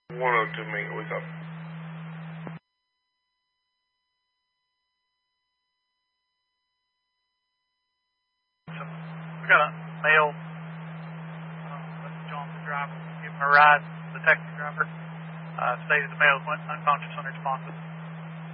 102 Mingo, what's up? So we got a male, John, the driver, give him a ride. The taxi driver stated the male went unconscious, unresponsive.